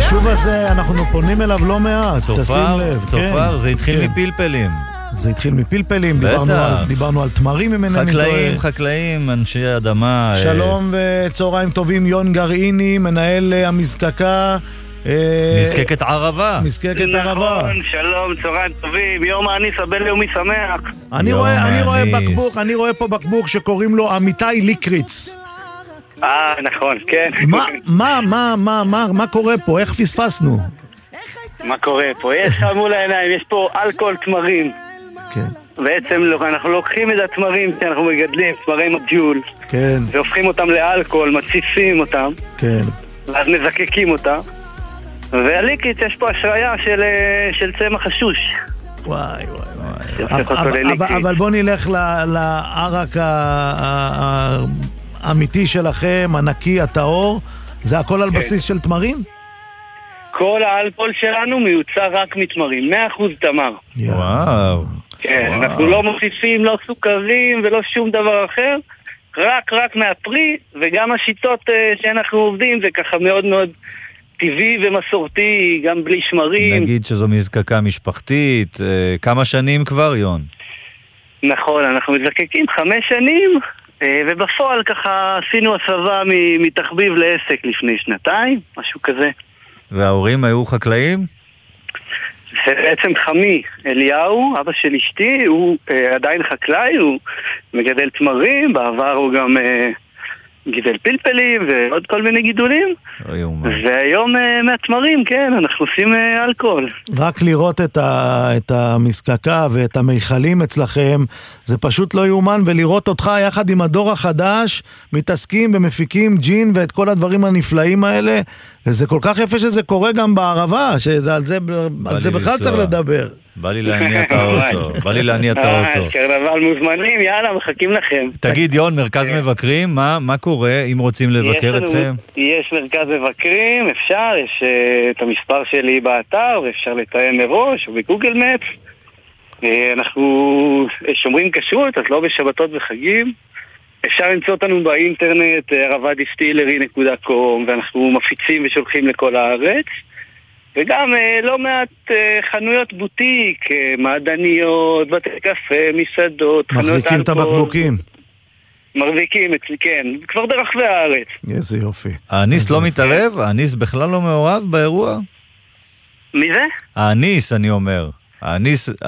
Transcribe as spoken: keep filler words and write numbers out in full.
היישוב הזה, אנחנו פונים אליו לא מעט, תשים לב. צופר, זה התחיל מפלפלים. זה התחיל מפלפלים, דיברנו על תמרים אם אינני טועה. חקלאים, חקלאים, אנשי אדמה. שלום וצהריים טובים, יון גרעיני, מנהל המזקקה. מזקקת ערבה. מזקקת ערבה. נכון, שלום, צהריים טובים, יום האניס הבינלאומי שמח. אני רואה, אני רואה בקבוק, אני רואה פה בקבוק שקוראים לו אמיתי ליקריץ. אה, נכון, כן. מה, מה, מה, מה, מה, מה קורה פה? איך פספסנו? מה קורה פה? יש לך מול העיניים, יש פה אלכוהול תמרים. כן. בעצם אנחנו לוקחים את התמרים שאנחנו מגדלים, תמרי מג'ול. כן. והופכים אותם לאלכוהול, מציפים אותם. כן. ואז מזקקים אותם. והליקריץ יש פה השראיה של, של צמח השוש. וואי וואי וואי. אבל, אבל בוא נלך לערק האמיתי שלכם, הנקי, הטהור. זה הכל על בסיס של תמרים? כל האלכוהול שלנו מיוצר רק מתמרים, מאה אחוז תמר. וואו. כן, אנחנו לא מוסיפים, לא סוכרים ולא שום דבר אחר. רק רק מהפרי, וגם השיטות שאנחנו עובדים זה ככה מאוד מאוד טבעי ומסורתי, גם בלי שמרים. נגיד שזו מזקקה משפחתית, כמה שנים כבר, יון? נכון, אנחנו מזקקים חמש שנים, ובפועל ככה עשינו הסבה מתחביב לעסק לפני שנתיים, משהו כזה. וההורים היו חקלאים? זה בעצם חמי, אליהו, אבא של אשתי, הוא עדיין חקלאי, הוא מגדל תמרים, בעבר הוא גם גידל פלפלים ועוד כל מיני גידולים. והיום מהתמרים, כן, אנחנו עושים אלכוהול. רק לראות את, ה, את המזקקה ואת המיכלים אצלכם, זה פשוט לא יאומן, ולראות אותך יחד עם הדור החדש, מתעסקים ומפיקים ג'ין ואת כל הדברים הנפלאים האלה, וזה כל כך יפה שזה קורה גם בערבה, שזה על זה, על זה בכלל צריך לדבר. בא לי להניע את האוטו, בא לי להניע את האוטו. קרנבל מוזמנים, יאללה, מחכים לכם. תגיד, יון, מרכז מבקרים, מה, מה קורה אם רוצים לבקר אתכם? יש מרכז מבקרים, אפשר, יש את המספר שלי באתר, ואפשר לתאם מראש, או בגוגל מפ. אנחנו שומרים כשרות, אז לא בשבתות וחגים. אפשר למצוא אותנו באינטרנט, ערבה דיסטילרי נקודה קום, ואנחנו מפיצים ושולחים לכל הארץ. וגם לא מעט חנויות בוטיק, מעדניות, בתי קפה, מסעדות, חנויות אלכוהול. מחזיקים את הבקבוקים. מחזיקים אצלי, כן. כבר ברחבי הארץ. איזה יופי. האניס לא מתערב? האניס בכלל לא מעורב באירוע? מי זה? האניס, אני אומר. האניס...